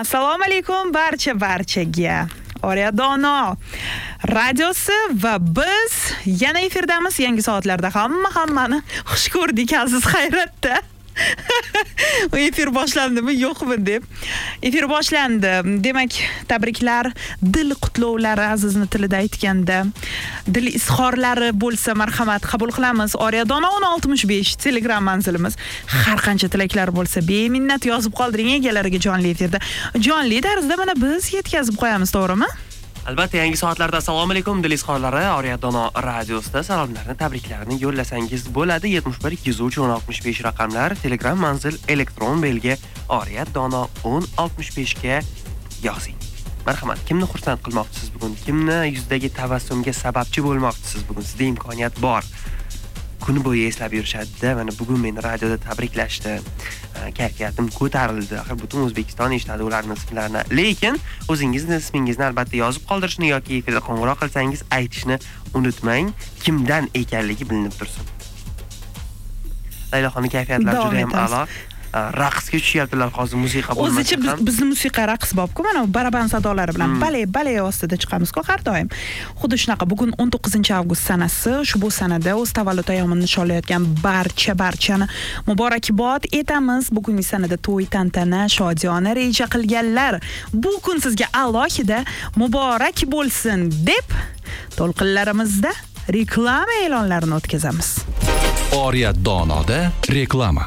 Assalomu alaykum barchaga. Oriya Dono radiosi va biz yana efirdamiz. Yangi soatlarda hammani xush ko'rdik aziz Hayratda. Efir boshlandimi yo'qmi deb. Efir boshlandi. Demak, tabriklar, dil qutlovlari azizni tilida aytganda, dil izhorlari bo'lsa marhamat qabul qilamiz. Oriya Dono 1065 Telegram manzilimiz. Har qancha tilaklar bo'lsa beminnat yozib qoldiring egalariga jonli efirda. Jonli tarzda mana biz yetkazib qo'yamiz, to'g'rimi? Albatta, yangi soatlarda assalomu alaykum dil izhorlari Oriya Dono radiosida salomlarni, tabriklarini yo'llasangiz bo'ladi. 71 203 1065 raqamlar, Telegram manzil, elektron belgi Oriya Dono 1065 ga yozing. Marhamat, kimni xursand qilmoqchisiz bugun? Kimni yuzidagi tabassumga sababchi bo'lmoqchisiz bugun? Sizda imkoniyat bor. Kuni bo'yi eslab yurishadi. Mana bugun meni radioda tabriklashdi. Kayfiyatim ko'tarildi. Axir butun O'zbekiston eshitadi ularning ismlarini. Lekin o'zingizni ismingizni albatta yozib qoldirishni yoki efirda qo'ng'iroq qilsangiz aytishni unutmang. Kimdan ekanligi bilinib tursin. Layloxoning kayfiyatlari juda ham a'lo. Raqsga tushyaptilar hozir musiqa bo'lmasa ham. O'zicha bizni musiqa raqs bobku, mana baraban sadolari bilan bale ostida chiqamiz-ku har doim. Xuddi shunaqa bugun 19-avgust sanasi, ushbu sanada o'z tavallud ayyomini nishonlayotgan barchani muborakbod etamiz. Bugungi sanada to'y, tantana, shodiyona reja qilganlar bu kun sizga alohida muborak bo'lsin deb to'lqinlarimizda reklama e'lonlarini o'tkazamiz. Oriya Donoda reklama.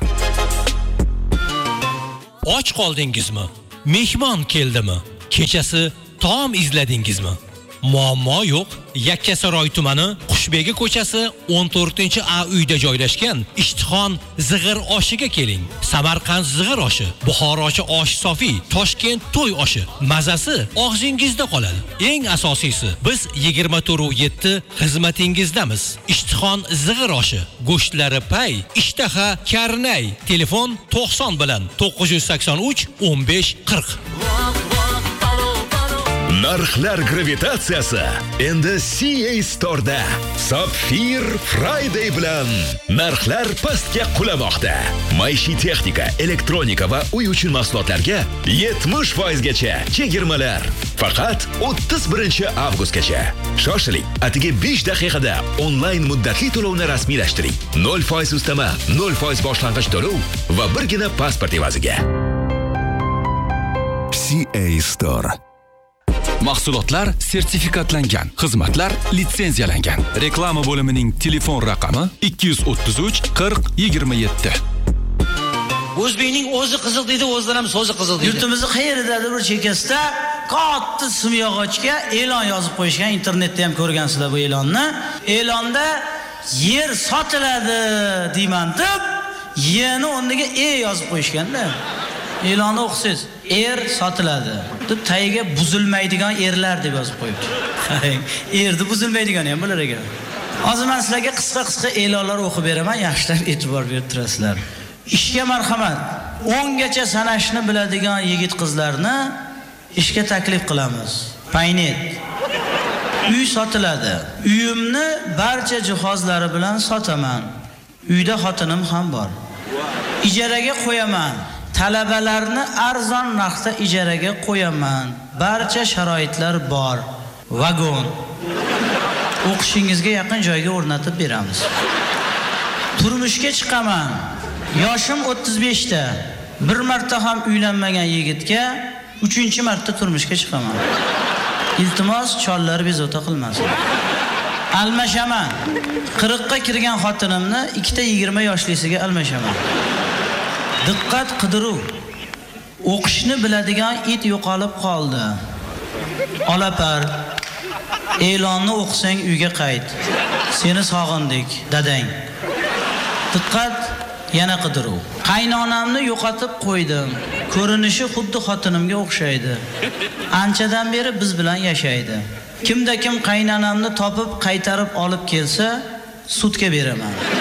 Och qoldingizmi? Mehmon keldimi? Kechasi taom izladingizmi? Muammo yo'q. Yakkasaroy tumani Qushbegi ko'chasi 14-A uyda joylashgan Ishtixon zig'ir oshiga keling. Samarqand zig'ir oshi, Buxorochi osh sofi, Toshkent to'y oshi. Mazasi og'zingizda qoladi. Eng asosiysi, biz 24/7 xizmatingizdamiz. Ishtixon zig'ir oshi, go'shtlari pay, ishtaha karnay. Telefon 90 bilan 983 15 40. Narxlar gravitatsiyasi endi CA Store'da. Sapphire Friday bilan narxlar pastga qulamoqda. Maishiy texnika, elektronika va uy uchun mahsulotlarga 70% gacha chegirmalar. Faqat 31-avgustgacha. Shoshiling, atigi 5 daqiqada onlayn muddatli to'lovni rasmiylashtiring. 0% ustama, 0% boshlang'ich to'lov va birgina pasport evaziga. CA Store. Mahsulotlar sertifikatlangan, xizmatlar litsenziyalangan. Reklama bo'limining telefon raqami 233 40 27. O'zbekning o'zi qiziq deydi, o'zlar ham so'zi qiziq deydi. Yurtimizning qayeridadir bir chekkasida katta simyog'ochga e'lon yozib qo'yishgan, internetda ham ko'rgansizlar bu e'lonni. E'londa yer sotiladi deyman deb, yerni o'rniga yozib qo'yishganda. E'lonni o'qisangiz, sotiladi deb tagiga buzilmaydigan erlar deb yozib qo'yibdi. Erni buzilmaydigani ham bo'lar ekan. Hozir men sizlarga qisqa e'lonlar o'qib beraman, yaxshilab e'tibor berib turasizlar. Ishga marhamat. 10 gacha sanashni biladigan yigit-qizlarni ishga taklif qilamiz. Paynet. Uy sotiladi. Uyimni barcha jihozlari bilan sotaman. Uyda xotinim ham bor. Ijaraga qo'yaman. Talabalarni arzon narxda ijaraga qo'yaman. Barcha sharoitlar bor. Vagon. O'qishingizga yaqin joyga o'rnatib beramiz. Turmushga chiqaman. Yoshim 35 ta. Bir marta ham uylanmagan yigitga 3-marta turmushga chiqaman. Iltimos chollar bezovta qilmasin. Almashaman. 40 ga kirgan xotinimni 2 ta 20 yoshlisiga almashaman. Diqqat qidiruv. O'qishni biladigan it yo'qolib qoldi. Olapar. E'lonni o'qisang uyga qayt. Seni sog'indik, dadang. Diqqat, yana qidiruv. Qaynonamni yo'qotib qo'ydim. Ko'rinishi xuddi xotinimga o'xshaydi. Anchadan beri biz bilan yashaydi. Kimda kim qaynonamni topib qaytarib olib kelsa, sudga beraman.